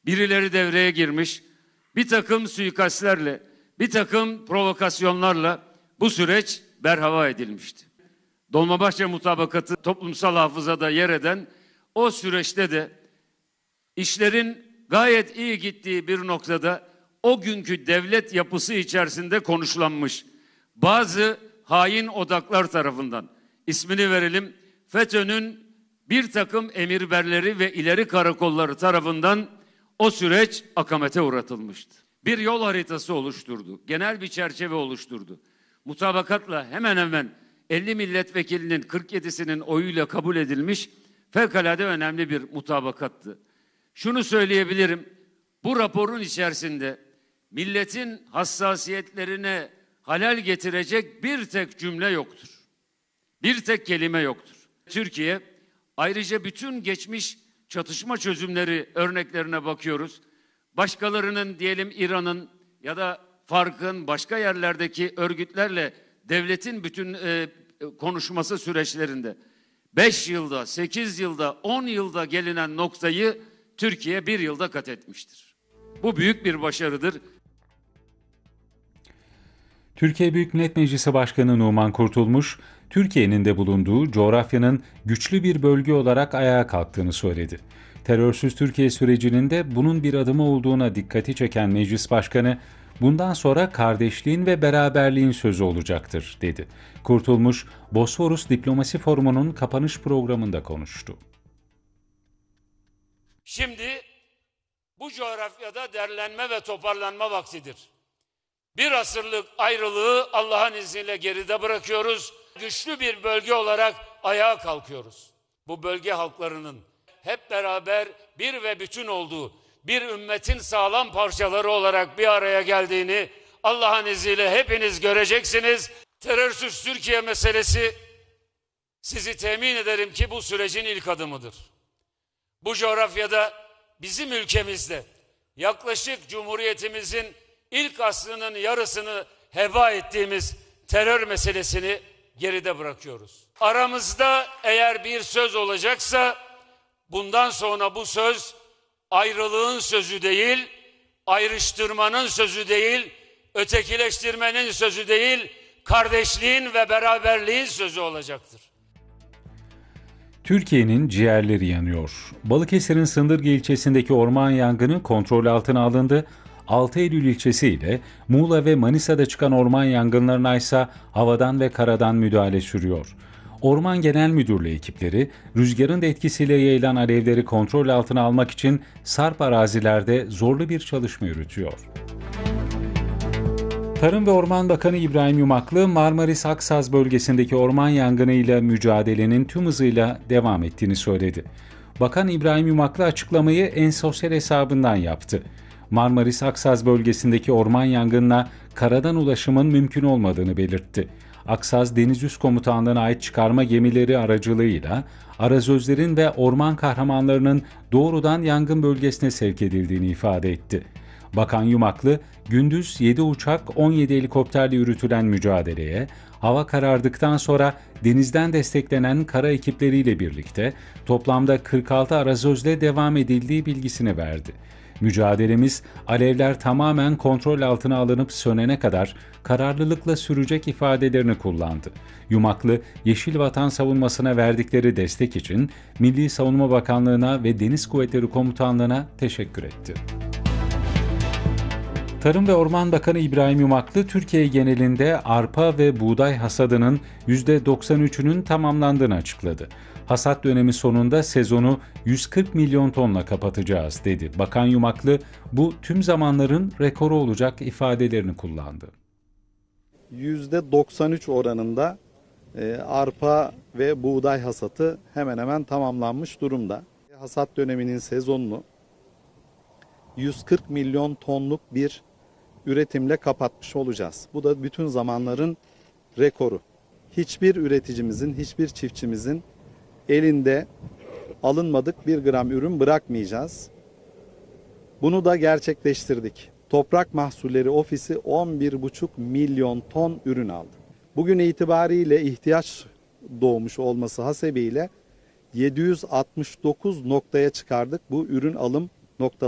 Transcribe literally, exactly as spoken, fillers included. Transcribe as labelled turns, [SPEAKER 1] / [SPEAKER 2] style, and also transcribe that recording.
[SPEAKER 1] birileri devreye girmiş, bir takım suikastlerle, bir takım provokasyonlarla bu süreç berhava edilmişti. Dolmabahçe mutabakatı toplumsal hafızada yer eden o süreçte de işlerin gayet iyi gittiği bir noktada o günkü devlet yapısı içerisinde konuşlanmış bazı hain odaklar tarafından, ismini verelim, FETÖ'nün bir takım emirberleri ve ileri karakolları tarafından o süreç akamete uğratılmıştı. Bir yol haritası oluşturdu, genel bir çerçeve oluşturdu. Mutabakatla hemen hemen elli milletvekilinin kırk yedisinin oyuyla kabul edilmiş fevkalade önemli bir mutabakattı. Şunu söyleyebilirim, bu raporun içerisinde milletin hassasiyetlerine halal getirecek bir tek cümle yoktur. Bir tek kelime yoktur. Türkiye ayrıca bütün geçmiş çatışma çözümleri örneklerine bakıyoruz. Başkalarının, diyelim İran'ın ya da Fark'ın başka yerlerdeki örgütlerle devletin bütün e, konuşması süreçlerinde beş yılda, sekiz yılda, on yılda gelinen noktayı Türkiye bir yılda kat etmiştir. Bu büyük bir başarıdır.
[SPEAKER 2] Türkiye Büyük Millet Meclisi Başkanı Numan Kurtulmuş, Türkiye'nin de bulunduğu coğrafyanın güçlü bir bölge olarak ayağa kalktığını söyledi. Terörsüz Türkiye sürecinin de bunun bir adımı olduğuna dikkati çeken Meclis Başkanı, bundan sonra kardeşliğin ve beraberliğin sözü olacaktır, dedi. Kurtulmuş, Bosforus Diplomasi Forumu'nun kapanış programında konuştu.
[SPEAKER 1] Şimdi bu coğrafyada derlenme ve toparlanma vaktidir. Bir asırlık ayrılığı Allah'ın izniyle geride bırakıyoruz. Güçlü bir bölge olarak ayağa kalkıyoruz. Bu bölge halklarının hep beraber bir ve bütün olduğu, bir ümmetin sağlam parçaları olarak bir araya geldiğini Allah'ın izniyle hepiniz göreceksiniz. Terörsüz Türkiye meselesi, sizi temin ederim ki bu sürecin ilk adımıdır. Bu coğrafyada, bizim ülkemizde yaklaşık Cumhuriyetimizin ilk asrının yarısını heba ettiğimiz terör meselesini geride bırakıyoruz. Aramızda eğer bir söz olacaksa bundan sonra bu söz ayrılığın sözü değil, ayrıştırmanın sözü değil, ötekileştirmenin sözü değil, kardeşliğin ve beraberliğin sözü olacaktır.
[SPEAKER 2] Türkiye'nin ciğerleri yanıyor. Balıkesir'in Sındırgı ilçesindeki orman yangını kontrol altına alındı. altı Eylül ilçesi ile Muğla ve Manisa'da çıkan orman yangınlarına ise havadan ve karadan müdahale sürüyor. Orman Genel Müdürlüğü ekipleri rüzgarın da etkisiyle yayılan alevleri kontrol altına almak için sarp arazilerde zorlu bir çalışma yürütüyor. Tarım ve Orman Bakanı İbrahim Yumaklı, Marmaris-Aksaz bölgesindeki orman yangınıyla mücadelenin tüm hızıyla devam ettiğini söyledi. Bakan İbrahim Yumaklı açıklamayı en sosyal hesabından yaptı. Marmaris-Aksaz bölgesindeki orman yangınına karadan ulaşımın mümkün olmadığını belirtti. Aksaz Deniz Üst Komutanlığı'na ait çıkarma gemileri aracılığıyla arazözlerin ve orman kahramanlarının doğrudan yangın bölgesine sevk edildiğini ifade etti. Bakan Yumaklı, gündüz yedi uçak, on yedi helikopterle yürütülen mücadeleye, hava karardıktan sonra denizden desteklenen kara ekipleriyle birlikte toplamda kırk altı arazözle devam edildiği bilgisini verdi. Mücadelemiz alevler tamamen kontrol altına alınıp sönene kadar kararlılıkla sürecek ifadelerini kullandı. Yumaklı, Yeşil Vatan savunmasına verdikleri destek için Milli Savunma Bakanlığı'na ve Deniz Kuvvetleri Komutanlığı'na teşekkür etti. Tarım ve Orman Bakanı İbrahim Yumaklı, Türkiye genelinde arpa ve buğday hasadının yüzde doksan üçünün tamamlandığını açıkladı. Hasat dönemi sonunda sezonu yüz kırk milyon tonla kapatacağız, dedi. Bakan Yumaklı, bu tüm zamanların rekoru olacak ifadelerini kullandı.
[SPEAKER 3] yüzde doksan üç oranında e, arpa ve buğday hasatı hemen hemen tamamlanmış durumda. Hasat döneminin sezonunu yüz kırk milyon tonluk bir üretimle kapatmış olacağız. Bu da bütün zamanların rekoru. Hiçbir üreticimizin, hiçbir çiftçimizin elinde alınmadık bir gram ürün bırakmayacağız. Bunu da gerçekleştirdik. Toprak Mahsulleri Ofisi on bir buçuk milyon ton ürün aldı. Bugün itibariyle ihtiyaç doğmuş olması hasebiyle yedi yüz altmış dokuz noktaya çıkardık bu ürün alım noktaları.